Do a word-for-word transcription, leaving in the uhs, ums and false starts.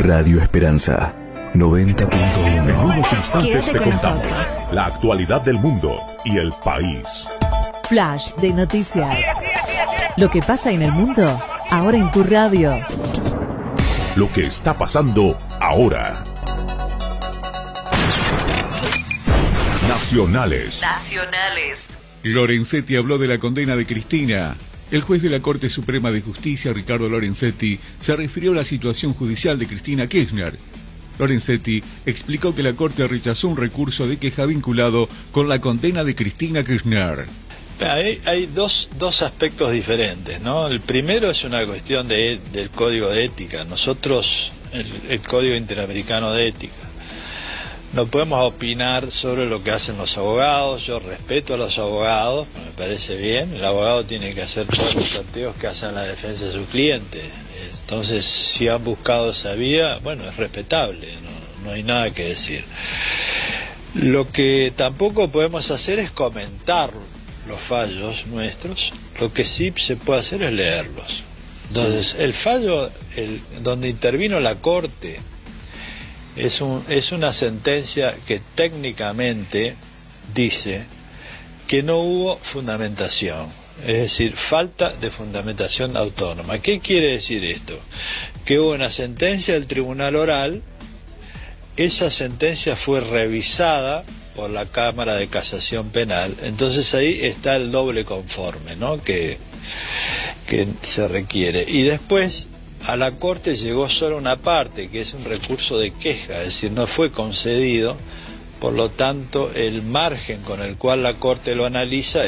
Radio Esperanza noventa punto uno. En unos instantes Quédate te con contamos nosotros. la actualidad del mundo y el país. Flash de noticias. Lo que pasa en el mundo, ahora en tu radio. Lo que está pasando ahora. Nacionales. Nacionales. Lorenzetti habló de la condena de Cristina. El juez de la Corte Suprema de Justicia, Ricardo Lorenzetti, se refirió a la situación judicial de Cristina Kirchner. Lorenzetti explicó que la Corte rechazó un recurso de queja vinculado con la condena de Cristina Kirchner. Hay, hay dos, dos aspectos diferentes, ¿no? El primero es una cuestión de, del Código de Ética. Nosotros, el, el Código Interamericano de Ética, no podemos opinar sobre lo que hacen los abogados. Yo respeto a los abogados, me parece bien. El abogado tiene que hacer todos los planteos que hacen la defensa de su cliente. Entonces, si han buscado esa vía, bueno, es respetable, no, no hay nada que decir. Lo que tampoco podemos hacer es comentar los fallos nuestros. Lo que sí se puede hacer es leerlos. Entonces, el fallo el, donde intervino la Corte es, un, es una sentencia que técnicamente dice que no hubo fundamentación, es decir, falta de fundamentación autónoma. ¿Qué quiere decir esto? Que hubo una sentencia del Tribunal Oral, esa sentencia fue revisada por la Cámara de Casación Penal, entonces ahí está el doble conforme, ¿no? que, que se requiere. Y después a la Corte llegó solo una parte, que es un recurso de queja, es decir, no fue concedido, por lo tanto el margen con el cual la Corte lo analiza